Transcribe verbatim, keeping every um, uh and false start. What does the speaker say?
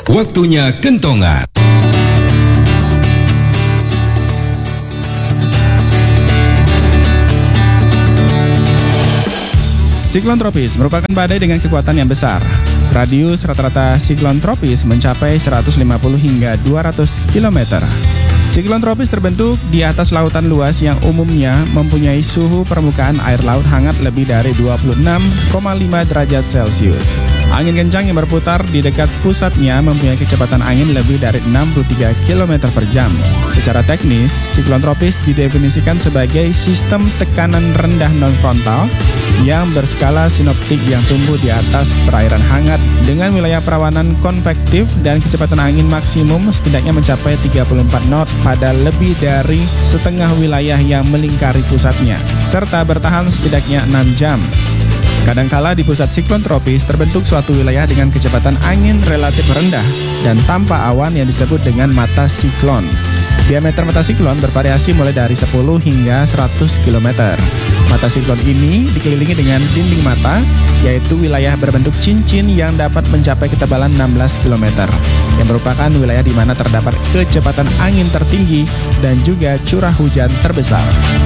Waktunya kentongan. Siklon tropis merupakan badai dengan kekuatan yang besar. Radius rata-rata siklon tropis mencapai seratus lima puluh hingga dua ratus kilometer. Siklon tropis terbentuk di atas lautan luas yang umumnya mempunyai suhu permukaan air laut hangat lebih dari dua puluh enam koma lima derajat Celcius. Angin kencang yang berputar di dekat pusatnya mempunyai kecepatan angin lebih dari enam puluh tiga kilometer per jam. Secara teknis, siklon tropis didefinisikan sebagai sistem tekanan rendah non-frontal yang berskala sinoptik yang tumbuh di atas perairan hangat dengan wilayah perawanan konvektif dan kecepatan angin maksimum setidaknya mencapai tiga puluh empat knot pada lebih dari setengah wilayah yang melingkari pusatnya, serta bertahan setidaknya enam jam. Kadangkala di pusat siklon tropis terbentuk suatu wilayah dengan kecepatan angin relatif rendah dan tanpa awan yang disebut dengan mata siklon. Diameter mata siklon bervariasi mulai dari sepuluh hingga seratus kilometer. Mata siklon ini dikelilingi dengan dinding mata, yaitu wilayah berbentuk cincin yang dapat mencapai ketebalan enam belas kilometer, yang merupakan wilayah di mana terdapat kecepatan angin tertinggi dan juga curah hujan terbesar.